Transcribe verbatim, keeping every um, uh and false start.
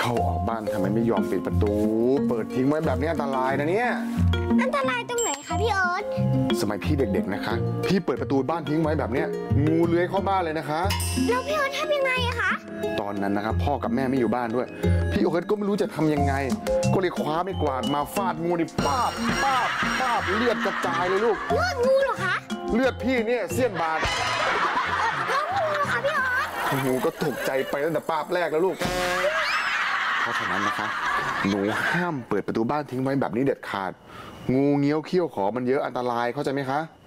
เข้าออกบ้านทำไมไม่ยอมปิดประตู เปิดทิ้งไว้แบบนี้อันตรายนะเนี่ยอันตรายตรงไหนคะพี่เอิร์ธสมัยพี่เด็กๆนะคะพี่เปิดประตูบ้านทิ้งไว้แบบนี้งูเลื้อยเข้าบ้านเลยนะคะแล้วพี่เอิร์ธทำยังไงอะคะตอนนั้นนะครับพ่อกับแม่ไม่อยู่บ้านด้วยพี่เอิร์ธก็ไม่รู้จะทำยังไงก็เลยคว้าไม้กวาดมาฟาดงูนี่ป้าบป้าบป้าบเลือดกระจายเลยลูกเลือดงูเหรอคะเลือดพี่เนี่ยเสี้ยนบาดแล้วงูเหรอคะพี่เอิร์ธงูก็ตกใจไปตั้งแต่ป้าบแรกแล้วลูกเพราะฉะนั้นนะคะหนูห้ามเปิดประตูบ้านทิ้งไว้แบบนี้เด็ดขาดงูเงี้ยวเขี้ยวขอมันเยอะอันตรายเข้าใจไหมคะ